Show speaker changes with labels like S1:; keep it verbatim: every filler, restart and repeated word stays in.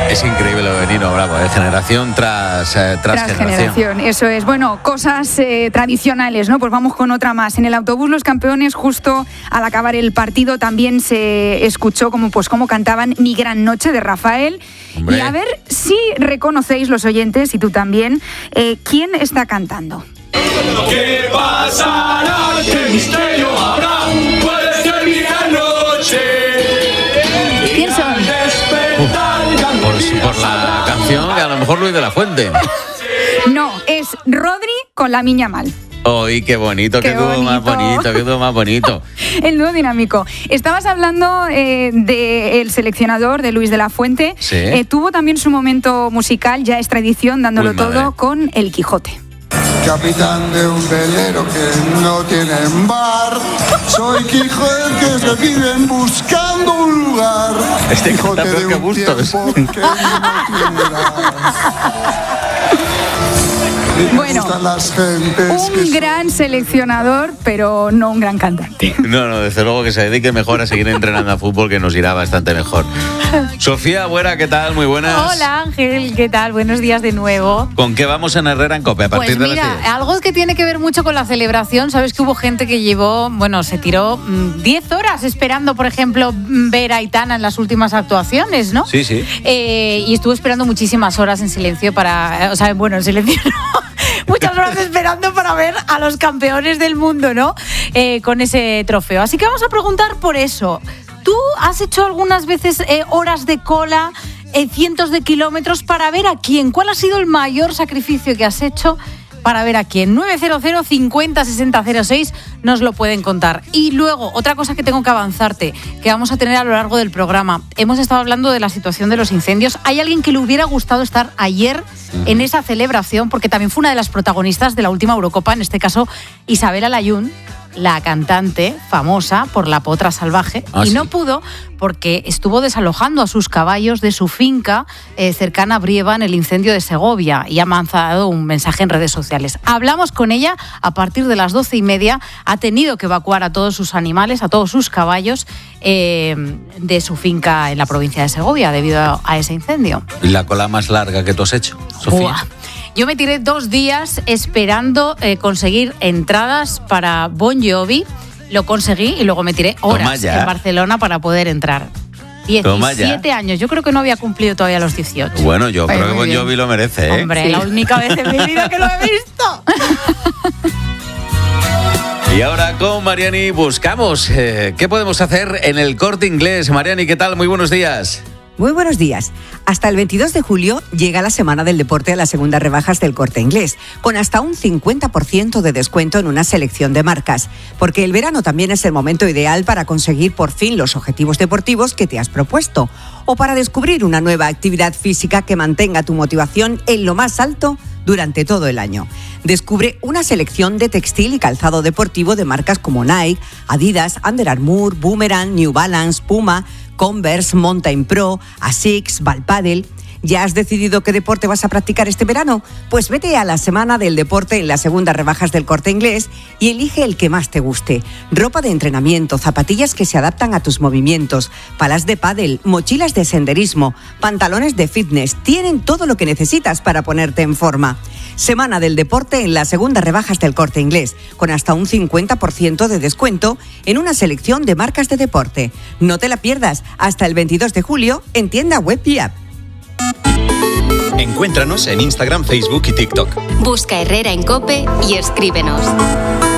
S1: Es increíble lo de Nino Bravo, ¿eh? generación tras, eh, tras, tras generación.
S2: generación. Eso es. Bueno, cosas eh, tradicionales, ¿no? Pues vamos con otra más. En el autobús Los Campeones, justo al acabar el partido, también se escuchó como, pues, cómo cantaban Mi Gran Noche de Rafael. Hombre. Y a ver si reconocéis los oyentes, y tú también, eh, quién está cantando.
S3: ¿Qué pasará? ¿Qué misterio habrá? Puede ser mi gran noche.
S2: ¿Quién son?
S1: Uh, por, por la canción, a lo mejor Luis de la Fuente.
S2: No, es Rodri con La Miña Mal.
S1: ¡Ay, qué bonito! ¡Qué, qué dúo más bonito! ¡Qué dúo más bonito!
S2: El dúo dinámico. Estabas hablando eh, del seleccionador, de Luis de la Fuente.
S1: Sí.
S2: Eh, tuvo también su momento musical, ya es tradición, dándolo Uy, todo con El Quijote.
S4: Capitán de un velero que no tiene bar. Soy Quijote que se viven buscando un lugar.
S1: Este Quijote de un Bustos. Que no
S2: bueno, un gran seleccionador, pero no un gran cantante.
S1: No, no, desde luego que se dedique mejor a seguir entrenando a fútbol, que nos irá bastante mejor. Sofía Buera, ¿qué tal? Muy buenas.
S5: Hola Ángel, ¿qué tal? Buenos días de nuevo.
S1: ¿Con qué vamos en Herrera en COPE a partir
S5: pues mira,
S1: de las diez?
S5: Algo que tiene que ver mucho con la celebración. Sabes que hubo gente que llevó, bueno, se tiró diez horas esperando, por ejemplo, ver a Aitana en las últimas actuaciones, ¿no?
S1: Sí, sí.
S5: Eh, y estuvo esperando muchísimas horas en silencio para, o sea, bueno, en silencio no. Muchas horas esperando para ver a los campeones del mundo, ¿no? Eh, con ese trofeo. Así que vamos a preguntar por eso. ¿Tú has hecho algunas veces eh, horas de cola, eh, cientos de kilómetros para ver a quién? ¿Cuál ha sido el mayor sacrificio que has hecho para ver a quién? nueve cero cero cincuenta sesenta cero seis nos lo pueden contar. Y luego, otra cosa que tengo que avanzarte, que vamos a tener a lo largo del programa. Hemos estado hablando de la situación de los incendios. ¿Hay alguien que le hubiera gustado estar ayer en esa celebración? Porque también fue una de las protagonistas de la última Eurocopa, en este caso Isabel Alayún, la cantante famosa por La Potra Salvaje, ah, y sí. no pudo porque estuvo desalojando a sus caballos de su finca eh, cercana a Brieva en el incendio de Segovia, y ha mandado un mensaje en redes sociales. Hablamos con ella a partir de las doce y media. Ha tenido que evacuar a todos sus animales, a todos sus caballos eh, de su finca en la provincia de Segovia debido a, a ese incendio.
S1: ¿Y la cola más larga que tú has hecho, Sofía?
S5: Buah. Yo me tiré dos días esperando eh, conseguir entradas para Bon Jovi. Lo conseguí y luego me tiré horas en Barcelona para poder entrar. diecisiete años. Yo creo que no había cumplido todavía los dieciocho.
S1: Bueno, yo Ay, creo que Bon Jovi bien. Lo merece, ¿eh?
S5: Hombre, sí. La única vez en mi vida que lo he visto.
S1: Y ahora con Mariani buscamos eh, qué podemos hacer en el Corte Inglés. Mariani, ¿qué tal? Muy buenos días.
S6: Muy buenos días. Hasta el veintidós de julio llega la Semana del Deporte a las segundas rebajas del Corte Inglés, con hasta un cincuenta por ciento de descuento en una selección de marcas, porque el verano también es el momento ideal para conseguir por fin los objetivos deportivos que te has propuesto, o para descubrir una nueva actividad física que mantenga tu motivación en lo más alto durante todo el año. Descubre una selección de textil y calzado deportivo de marcas como Nike, Adidas, Under Armour, Boomerang, New Balance, Puma, Converse, Mountain Pro, Asics, Valpadel. ¿Ya has decidido qué deporte vas a practicar este verano? Pues vete a la Semana del Deporte en las segundas rebajas del Corte Inglés y elige el que más te guste. Ropa de entrenamiento, zapatillas que se adaptan a tus movimientos, palas de pádel, mochilas de senderismo, pantalones de fitness. Tienen todo lo que necesitas para ponerte en forma. Semana del Deporte en las segundas rebajas del Corte Inglés, con hasta un cincuenta por ciento de descuento en una selección de marcas de deporte. No te la pierdas hasta el veintidós de julio en tienda web y app.
S7: Encuéntranos en Instagram, Facebook y TikTok.
S8: Busca Herrera en COPE y escríbenos.